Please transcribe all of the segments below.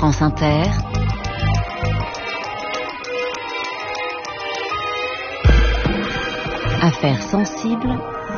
France Inter, Affaires sensibles,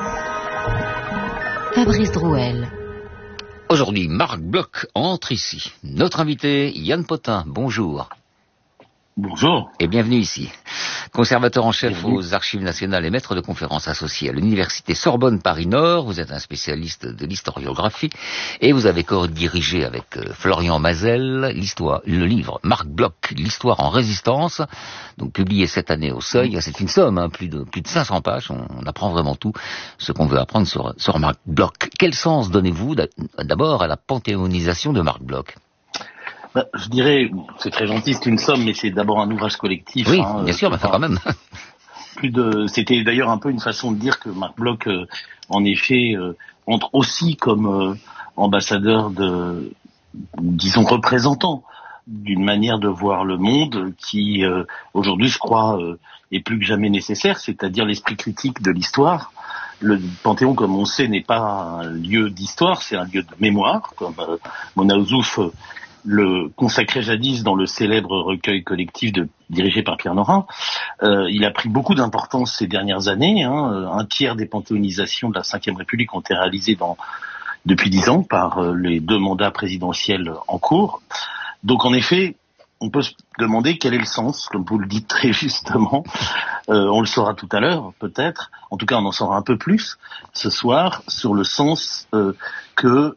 Fabrice Drouel. Aujourd'hui, Marc Bloch entre ici. Notre invité, Yann Potin, bonjour. Bonjour. Et bienvenue ici. Conservateur en chef aux Archives nationales et maître de conférences associé à l'Université Sorbonne Paris-Nord, vous êtes un spécialiste de l'historiographie et vous avez co-dirigé avec Florian Mazel le livre Marc Bloch, l'histoire en résistance, donc publié cette année au Seuil. C'est une somme, plus de 500 pages, on apprend vraiment tout ce qu'on veut apprendre sur Marc Bloch. Quel sens donnez-vous d'abord à la panthéonisation de Marc Bloch ? Je dirais, c'est très gentil, c'est une somme, mais c'est d'abord un ouvrage collectif. Oui, bien sûr, mais quand même. C'était d'ailleurs un peu une façon de dire que Marc Bloch, en effet, entre aussi comme ambassadeur disons représentant d'une manière de voir le monde qui, aujourd'hui, je crois, est plus que jamais nécessaire, c'est-à-dire l'esprit critique de l'histoire. Le Panthéon, comme on sait, n'est pas un lieu d'histoire, c'est un lieu de mémoire, comme Mona Ozouf le consacrait jadis dans le célèbre recueil collectif dirigé par Pierre Nora. Il a pris beaucoup d'importance ces dernières années. Un tiers des panthéonisations de la Ve République ont été réalisées depuis 10 ans par les 2 mandats présidentiels en cours. Donc en effet, on peut se demander quel est le sens, comme vous le dites très justement. On le saura tout à l'heure, peut-être. En tout cas, on en saura un peu plus ce soir sur le sens que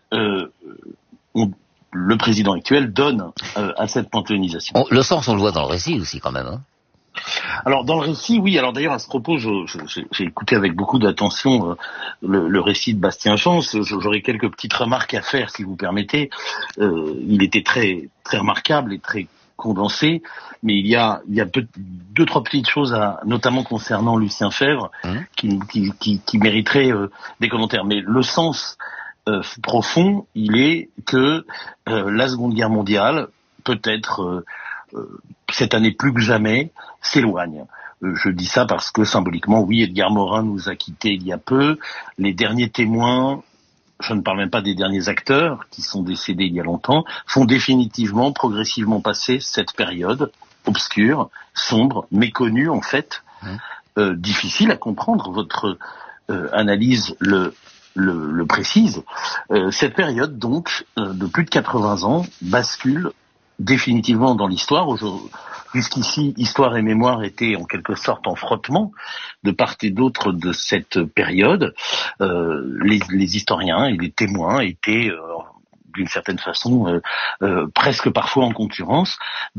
le président actuel donne à cette panthéonisation. Le sens, on le voit dans le récit aussi quand même. Alors dans le récit, oui. Alors d'ailleurs à ce propos, j'ai écouté avec beaucoup d'attention le récit de Bastien Chance. J'aurais quelques petites remarques à faire, si vous permettez. Il était très très remarquable et très condensé, mais il y a 2-3 petites choses notamment concernant Lucien Febvre, qui mériteraient des commentaires. Mais le sens profond, il est que la Seconde Guerre mondiale, peut-être cette année plus que jamais, s'éloigne. Je dis ça parce que symboliquement, oui, Edgar Morin nous a quittés il y a peu. Les derniers témoins, je ne parle même pas des derniers acteurs qui sont décédés il y a longtemps, font définitivement, progressivement passer cette période obscure, sombre, méconnue en fait, difficile à comprendre. Votre analyse le précise. Cette période, donc, de plus de 80 ans, bascule définitivement dans l'histoire. Jusqu'ici, histoire et mémoire étaient en quelque sorte en frottement de part et d'autre de cette période. Les historiens et les témoins étaient, d'une certaine façon, presque parfois en concurrence.